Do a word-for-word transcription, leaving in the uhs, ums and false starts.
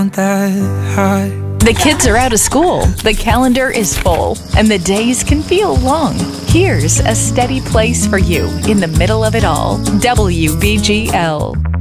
that high. The kids are out of school, the calendar is full, and the days can feel long. Here's a steady place for you in the middle of it all. W B G L.